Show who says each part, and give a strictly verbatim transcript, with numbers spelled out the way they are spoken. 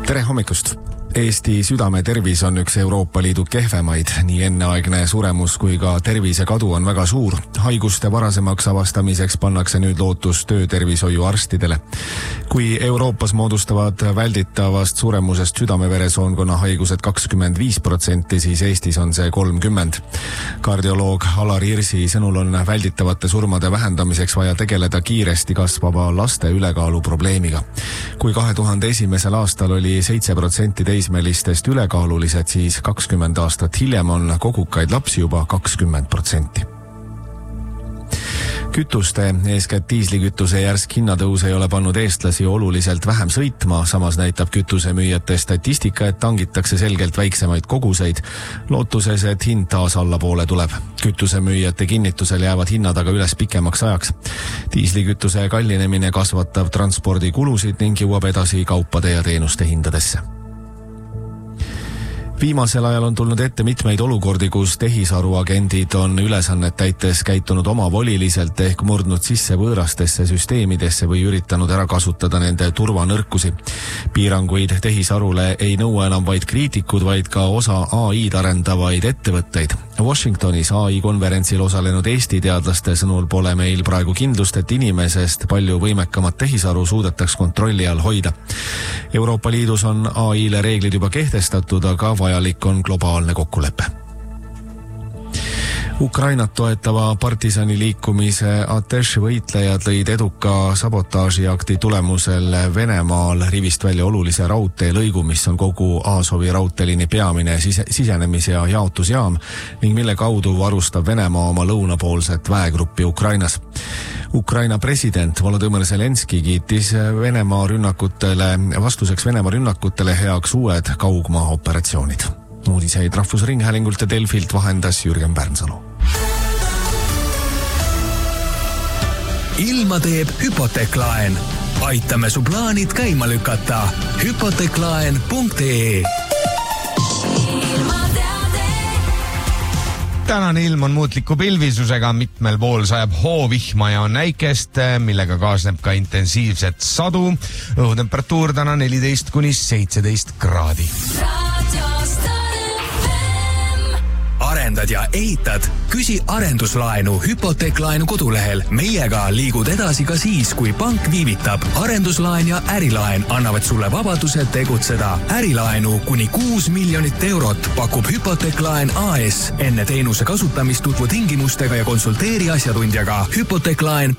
Speaker 1: Tere hommikust! Eesti südametervis on üks Euroopa Liidu kehvemaid, nii enneaegne suremus kui ka tervisekadu on väga suur. Haiguste varasemaks avastamiseks pannakse nüüd lootus töötervishoiu arstidele. Kui Euroopas moodustavad välditavast suremusest südame-veresoonkonna haigused kakskümmend viis protsenti, siis Eestis on see kolmkümmend. Kardioloog Alar Irsi sõnul on välditavate surmade vähendamiseks vaja tegeleda kiiresti kasvava laste ülekaalu probleemiga. Kui kahe tuhande esimesel aastal oli seitse protsenti teismelistest ülekaalulised, siis kakskümmend aastat hiljem on kogukaid lapsi juba kakskümmend protsenti. Kütuste, eeskätt diislikütuse järsk hinnatõus ei ole pannud eestlasi oluliselt vähem sõitma, samas näitab kütusemüüjate statistika, et tangitakse selgelt väiksemaid koguseid, lootuses, et hind taas allapoole tuleb. Kütusemüüjate kinnitusel jäävad hinnad aga üles pikemaks ajaks. Diislikütuse kallinemine kasvatab transpordikulusid ning jõuab edasi kaupade ja teenuste hindadesse. Viimasel ajal on tulnud ette mitmeid olukordi, kus tehisaruagendid on ülesannet täites käitunud omavoliliselt ehk murdnud sisse võõrastesse süsteemidesse või üritanud ära kasutada nende turvanõrkusi. Piiranguid tehisarule ei nõua enam vaid kriitikud, vaid ka osa A I-d arendavaid ettevõtteid. Washingtonis A I konverentsil osalenud Eesti teadlaste sõnul pole meil praegu kindlust, et inimesest palju võimekamat tehisaru suudetaks kontrolli all hoida. Euroopa Liidus on A I-le reeglid juba kehtestatud, aga vajalik on globaalne kokkulepe. Ukrainat toetava partisani liikumise Ateš võitlejad lõid eduka sabotaažiakti tulemusel Venemaal rivist välja olulise raudtee lõigu, mis on kogu Aasovi raudteeliini peamine sisenemis- ja jaotusjaam ning mille kaudu varustab Venemaa oma lõunapoolset väegruppi Ukrainas. Ukraina president Volodõmõr Zelenski kiitis Venemaa rünnakutele, vastuseks Venemaa rünnakutele heaks uued kaugmaa operatsioonid. Uudiseid Rahvusringhäälingult ja Delfilt vahendas Jürgen Pärnsalu.
Speaker 2: Ilma teeb Hypoteklaen. Aitame su plaanid käima lükata. Hypoteklaen punkt ee.
Speaker 3: Tänane ilm on muutliku pilvisusega, mitmel pool sajab hoovihma ja on näikest, millega kaasneb ka intensiivset sadu. Õhutemperatuur täna neliteist kuni seitseteist kraadi.
Speaker 2: Arendad ja ehitad? Küsi arenduslaenu Hypoteklaenu kodulehel. Meiega liigud edasi ka siis, kui pank viivitab. Arenduslaen ja ärilaen annavad sulle vabaduse tegutseda. Ärilaenu kuni kuus miljonit eurot pakub Hypoteklaen A S. Enne teenuse kasutamist tutvu tingimustega ja konsulteeri asjatundjaga. Hypoteklaen